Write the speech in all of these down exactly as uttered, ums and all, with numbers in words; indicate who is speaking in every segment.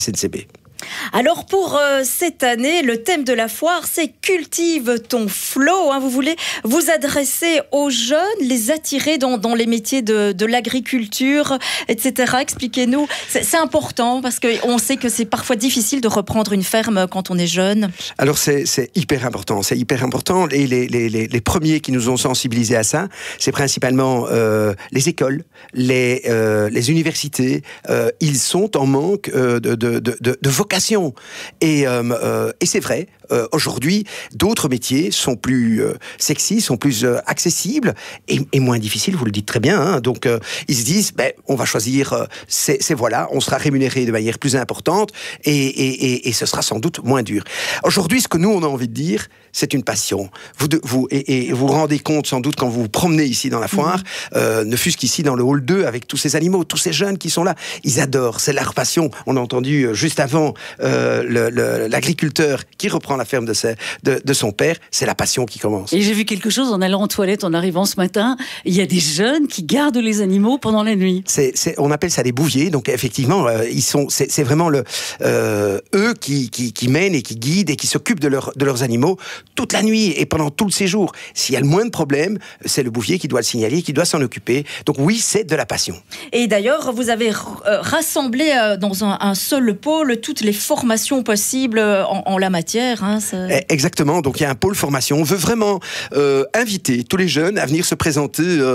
Speaker 1: S N C B.
Speaker 2: Alors pour euh, cette année, le thème de la foire, c'est « Cultive ton flow ». Hein, vous voulez vous adresser aux jeunes, les attirer dans, dans les métiers de, de l'agriculture, et cetera. Expliquez-nous. C'est, c'est important parce qu'on sait que c'est parfois difficile de reprendre une ferme quand on est jeune.
Speaker 1: Alors c'est, c'est hyper important. C'est hyper important. Et les, les, les, les premiers qui nous ont sensibilisés à ça, c'est principalement euh, les écoles, les, euh, les universités. Euh, ils sont en manque euh, de, de, de, de, de vocation. Et, euh, euh, et c'est vrai, euh, aujourd'hui, d'autres métiers sont plus euh, sexy, sont plus euh, accessibles et, et moins difficiles, vous le dites très bien. Hein. Donc, euh, ils se disent, ben, on va choisir euh, ces, ces voies-là, on sera rémunéré de manière plus importante et, et, et, et ce sera sans doute moins dur. Aujourd'hui, ce que nous, on a envie de dire, c'est une passion. Vous, de, vous, et, et vous vous rendez compte sans doute quand vous vous promenez ici dans la foire, mmh. euh, ne fût-ce qu'ici dans le hall deux, avec tous ces animaux, tous ces jeunes qui sont là, ils adorent, c'est leur passion. On a entendu euh, juste avant euh, le, le, l'agriculteur qui reprend la ferme de, ses, de, de son père, c'est la passion qui commence.
Speaker 3: Et j'ai vu quelque chose en allant aux toilettes, en arrivant ce matin, il y a des jeunes qui gardent les animaux pendant la nuit.
Speaker 1: C'est, c'est, on appelle ça des bouviers, donc effectivement, euh, ils sont, c'est, c'est vraiment le, euh, eux qui, qui, qui mènent et qui guident et qui s'occupent de, leur, de leurs animaux toute la nuit et pendant tout le séjour. S'il y a le moins de problèmes, c'est le bouvier qui doit le signaler, qui doit s'en occuper. Donc oui, c'est de la passion.
Speaker 2: Et d'ailleurs, vous avez euh, rassemblé euh, dans un, un seul pôle toutes les formations possibles en, en la matière. Hein,
Speaker 1: Exactement, donc il y a un pôle formation. On veut vraiment euh, inviter tous les jeunes à venir se présenter euh,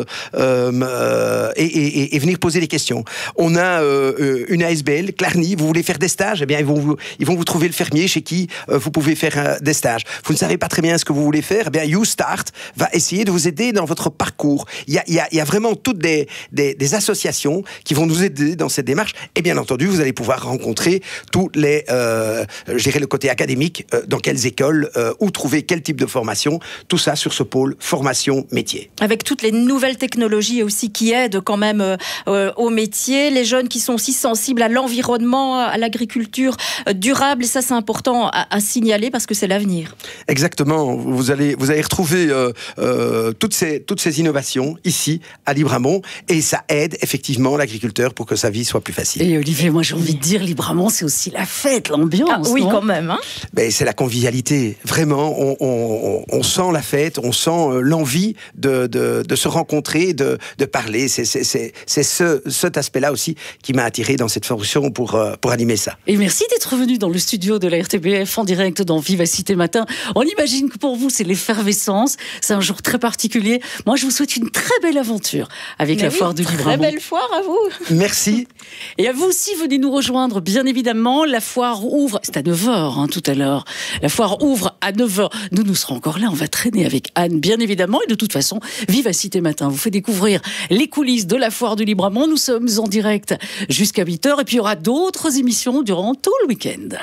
Speaker 1: euh, et, et, et venir poser des questions. On a euh, une A S B L, Clarny, vous voulez faire des stages, eh bien ils vont vous, ils vont vous trouver le fermier chez qui euh, vous pouvez faire euh, des stages. Vous ne savez pas très bien ce que vous voulez faire, eh bien You Start va essayer de vous aider dans votre parcours. Il y a, il y a, il y a vraiment toutes des, des, des associations qui vont nous aider dans cette démarche. Et bien entendu, vous allez pouvoir rencontrer tous les, euh, je dirais le côté académique, euh, dans quelles écoles, euh, où trouver quel type de formation, tout ça sur ce pôle formation métier.
Speaker 2: Avec toutes les nouvelles technologies aussi qui aident quand même euh, au métier, les jeunes qui sont aussi sensibles à l'environnement, à l'agriculture durable, et ça c'est important à, à signaler parce que c'est l'avenir.
Speaker 1: Exactement, vous allez, vous allez retrouver euh, euh, toutes, ces, toutes ces innovations ici à Libramont et ça aide effectivement l'agriculteur pour que sa vie soit plus facile.
Speaker 3: Et Olivier, moi j'ai envie de dire, Libramont c'est aussi la fête, l'ambiance.
Speaker 2: Ah, oui,
Speaker 3: non
Speaker 2: quand même. Hein.
Speaker 1: Ben, c'est la convivialité, vraiment, on, on, on sent la fête, on sent l'envie de, de, de se rencontrer, de, de parler. C'est, c'est, c'est, c'est ce, cet aspect-là aussi qui m'a attiré dans cette fonction pour, pour animer ça.
Speaker 3: Et merci d'être venu dans le studio de la R T B F en direct dans Vivacité Matin. On imagine que pour vous, c'est l'effervescence. C'est un jour très particulier. Moi, je vous souhaite une très belle aventure avec Mais la oui, foire de Libramont.
Speaker 2: Très belle foire à vous.
Speaker 1: Merci.
Speaker 3: Et à vous aussi, venez nous rejoindre, bien évidemment. La foire ouvre, c'est à neuf heures hein, tout à l'heure. La foire ouvre à neuf heures. Nous, nous serons encore là. On va traîner avec Anne, bien évidemment. Et de toute façon, Vivacité Matin vous fait découvrir les coulisses de la foire de Libramont. Nous sommes en direct jusqu'à huit heures. Et puis, il y aura d'autres émissions durant tout le week-end.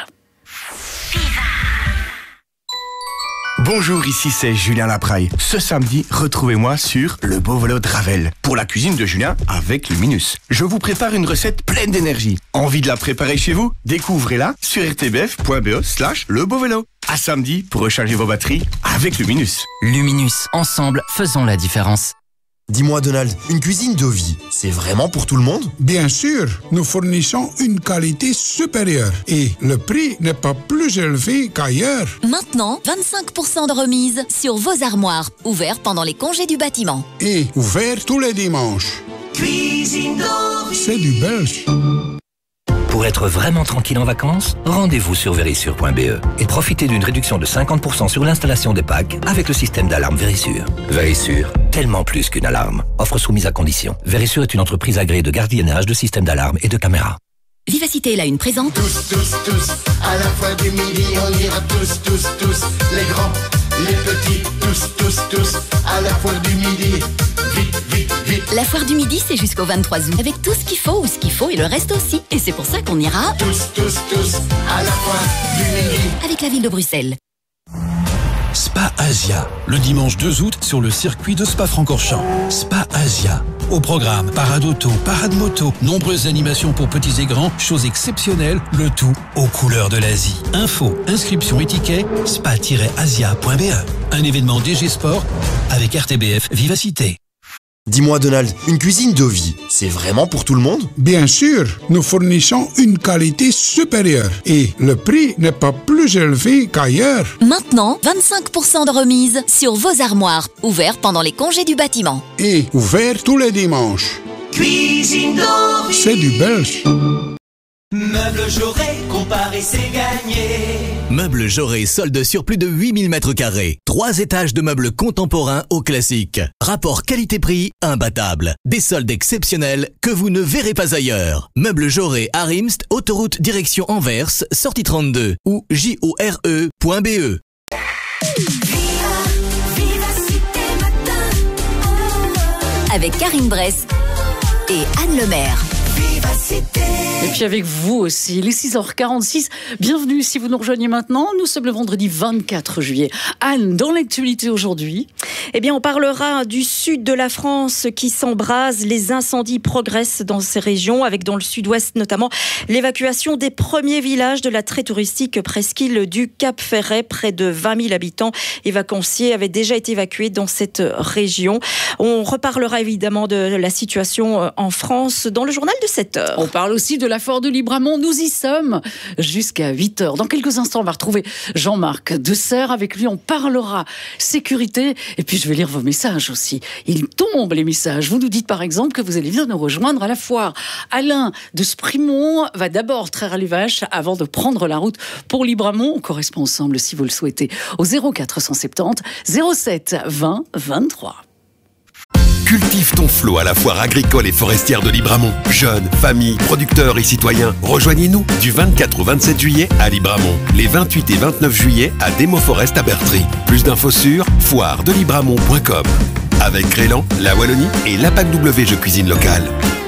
Speaker 4: Bonjour, ici c'est Julien Lapraille. Ce samedi, retrouvez-moi sur le Beau Vélo de Ravel pour la cuisine de Julien avec Luminus. Je vous prépare une recette pleine d'énergie. Envie de la préparer chez vous? Découvrez-la sur rtbf.be slash le beau vélo. À samedi pour recharger vos batteries avec Luminus.
Speaker 5: Luminus, ensemble, faisons la différence.
Speaker 6: Dis-moi Donald, une cuisine de vie, c'est vraiment pour tout le monde?
Speaker 7: Bien sûr, nous fournissons une qualité supérieure et le prix n'est pas plus élevé qu'ailleurs.
Speaker 8: Maintenant, vingt-cinq pour cent de remise sur vos armoires, ouverts pendant les congés du bâtiment.
Speaker 7: Et ouvert tous les dimanches. Cuisine de vie. C'est du belge.
Speaker 9: Pour être vraiment tranquille en vacances, rendez-vous sur Verisure point b e et profitez d'une réduction de cinquante pour cent sur l'installation des packs avec le système d'alarme Verisure. Verisure, tellement plus qu'une alarme. Offre soumise à condition. Verisure est une entreprise agréée de gardiennage, de système d'alarme et de caméras.
Speaker 8: Vivacité la une présente.
Speaker 10: Tous, tous, tous, à la fois du midi, on ira tous, tous, tous, les grands, les petits, tous, tous, tous, à la fois du midi. Vite, vite, vite.
Speaker 8: La foire du midi, c'est jusqu'au vingt-trois août. Avec tout ce qu'il faut ou ce qu'il faut et le reste aussi. Et c'est pour ça qu'on ira
Speaker 10: tous, tous, tous, à la fois du midi.
Speaker 8: Avec la ville de Bruxelles.
Speaker 11: Spa Asia, le dimanche deux août sur le circuit de Spa-Francorchamps. Spa Asia. Au programme, parade auto, parade moto, nombreuses animations pour petits et grands, choses exceptionnelles, le tout aux couleurs de l'Asie. Info, inscription et ticket, spa tiret asia point b e. Un événement D G Sport avec R T B F Vivacité.
Speaker 6: Dis-moi Donald, une cuisine de vie, c'est vraiment pour tout le monde?
Speaker 7: Bien sûr, nous fournissons une qualité supérieure et le prix n'est pas plus élevé qu'ailleurs.
Speaker 8: Maintenant, vingt-cinq pour cent de remise sur vos armoires, ouvert pendant les congés du bâtiment.
Speaker 7: Et ouvert tous les dimanches.
Speaker 10: Cuisine de vie.
Speaker 7: C'est du belge.
Speaker 10: Meubles Jaurès, comparer c'est gagné.
Speaker 12: Meubles Jaurès solde sur plus de huit mille mètres carrés. Trois étages de meubles contemporains au classique. Rapport qualité-prix imbattable. Des soldes exceptionnels que vous ne verrez pas ailleurs. Meubles Jaurès à Rimst, autoroute direction Anvers, sortie trente-deux ou j o r e point b e.
Speaker 8: Avec Karine Bress et Anne Lemaire.
Speaker 3: Et puis avec vous aussi, les six heures quarante-six. Bienvenue si vous nous rejoignez maintenant. Nous sommes le vendredi vingt-quatre juillet. Anne, dans l'actualité aujourd'hui,
Speaker 2: eh bien, on parlera du sud de la France qui s'embrase. Les incendies progressent dans ces régions, avec dans le sud-ouest notamment l'évacuation des premiers villages de la très touristique presqu'île du Cap-Ferret. Près de vingt mille habitants et vacanciers avaient déjà été évacués dans cette région. On reparlera évidemment de la situation en France dans le journal de sept heures.
Speaker 3: On parle aussi de la foire de Libramont. Nous y sommes jusqu'à huit heures. Dans quelques instants, on va retrouver Jean-Marc Deserre. Avec lui, on parlera sécurité. Et puis, je vais lire vos messages aussi. Ils tombent, les messages. Vous nous dites, par exemple, que vous allez venir nous rejoindre à la foire. Alain de Sprimont va d'abord traire les vaches avant de prendre la route pour Libramont. On correspond ensemble, si vous le souhaitez, au zéro quatre cent soixante-dix zéro sept vingt vingt-trois.
Speaker 13: Cultive ton flot à la foire agricole et forestière de Libramont. Jeunes, familles, producteurs et citoyens, rejoignez-nous du vingt-quatre au vingt-sept juillet à Libramont. Les vingt-huit et vingt-neuf juillet à Demo Forest à Bertry. Plus d'infos sur foire de libramont point com. Avec Crélan, la Wallonie et l'A P A C W Jeux Cuisine Locale.